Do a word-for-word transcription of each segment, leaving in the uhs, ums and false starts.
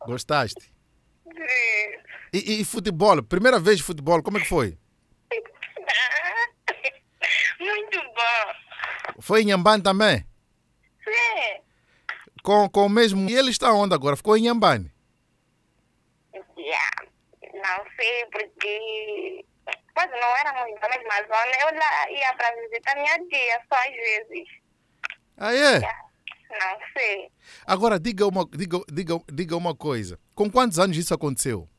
Gostaste? Sim. E, e futebol? Primeira vez de futebol, como é que foi? Muito bom. Foi em Inhambane também? Sim. Com, com o mesmo... E ele está onde agora? Ficou em Inhambane? Yeah. Não sei porque... Mas não era muito da mesma zona. Eu lá ia para visitar minha tia só às vezes. Ah, é? Yeah. Não sei. Agora, diga uma, diga, diga, diga uma coisa. Com quantos anos isso aconteceu?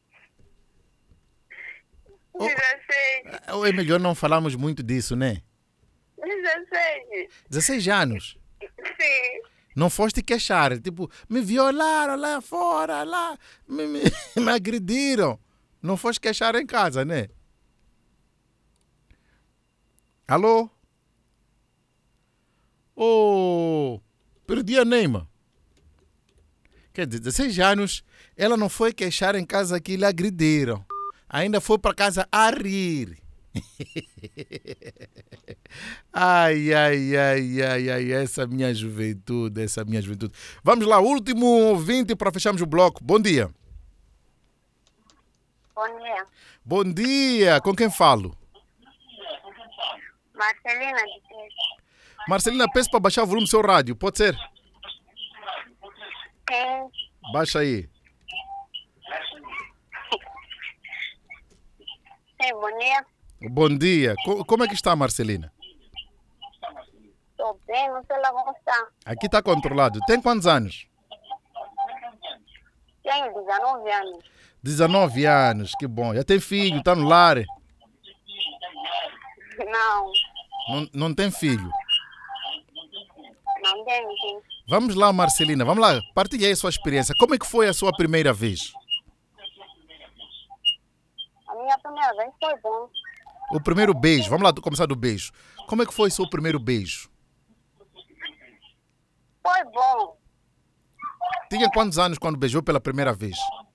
dezesseis. Ou é melhor não falarmos muito disso, né? dezesseis. dezesseis anos. Sim. Não foste queixar. Tipo, me violaram lá fora, lá. Me, me, me agrediram. Não foste queixar em casa, né? Alô? Oh, perdi a Neima. Quer dizer, dezesseis anos, ela não foi queixar em casa que lhe agrediram. Ainda foi para casa a rir. Ai, ai, ai, ai, ai, essa minha juventude, essa minha juventude. Vamos lá, último ouvinte para fecharmos o bloco. Bom dia. Bom dia. Bom dia, com quem falo? Marcelina de Peixe. Marcelina, peço para baixar o volume do seu rádio, pode ser? Sim. Baixa aí. Sim, bom dia. Bom dia. Co- Como é que está, Marcelina? Estou bem, não sei lá como está. Aqui está controlado. Tem quantos anos? Tenho dezenove anos. dezenove anos, que bom. Já tem filho, está no lar. Não, Não, não tem filho. não tenho, sim. Vamos lá, Marcelina, vamos lá. Partilhe aí a sua experiência. Como é que foi a sua primeira vez? A minha primeira vez foi bom. O primeiro beijo. Vamos lá começar do beijo. Como é que foi o seu primeiro beijo? Foi bom. Tinha quantos anos quando beijou pela primeira vez?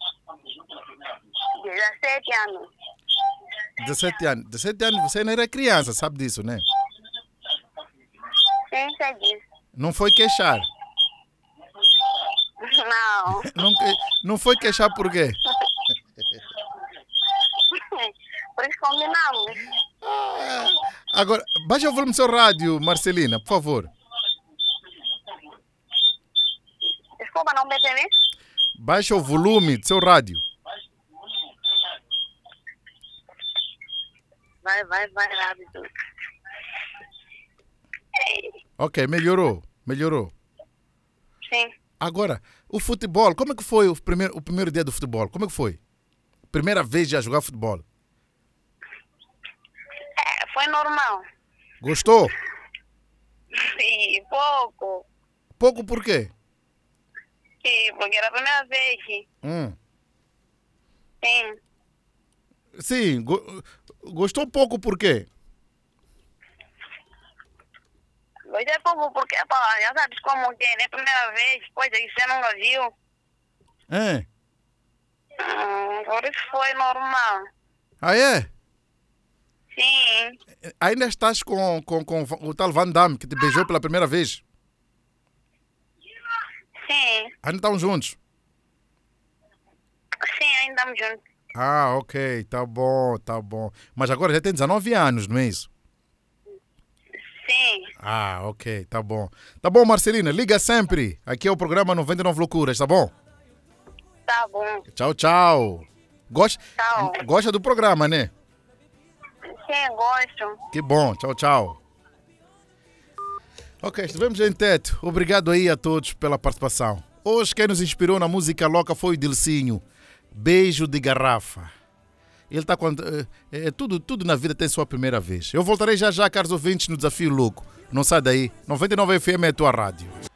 dezessete anos. dezessete anos. dezessete anos, você não era criança, sabe disso, né? Sim, sei disso. Não foi queixar. Não. Não, que- não foi queixar por quê? Por isso combinamos. Agora, baixa o volume do seu rádio, Marcelina, por favor. Desculpa, não me entendi? Baixa o volume do seu rádio. Vai, vai, vai rápido. Ok, melhorou, melhorou. Sim. Agora, o futebol, como é que foi o primeiro, o primeiro dia do futebol? Como é que foi? Primeira vez já jogar futebol. É, foi normal. Gostou? Sim, pouco. Pouco por quê? Sim, porque era a primeira vez. Hum. Sim. Sim, go- gostou pouco por quê? Gostei pouco porque, pá, já sabes como que é, né? Primeira vez, coisa que você nunca viu. É. Hum, por isso foi normal. Ah, é? Sim. Ainda estás com, com, com o tal Van Damme que te beijou pela primeira vez? Sim. Ainda estão juntos? Sim, ainda estamos juntos. Ah, ok, tá bom, tá bom. Mas agora já tem dezenove anos, não é isso? Sim. Ah, ok, tá bom. Tá bom, Marcelina, liga sempre. Aqui é o programa noventa e nove Loucuras, tá bom? Tá bom. Tchau, tchau. Gosta, Tchau. gosta do programa, né? Sim, gosto. Que bom, tchau, tchau. Ok, estivemos em teto. Obrigado aí a todos pela participação. Hoje quem nos inspirou na música louca foi o Dilcinho. Beijo de garrafa. Ele está com... É, é, tudo, tudo na vida tem sua primeira vez. Eu voltarei já já, caros ouvintes, no Desafio Louco. Não sai daí. noventa e nove F M é a tua rádio.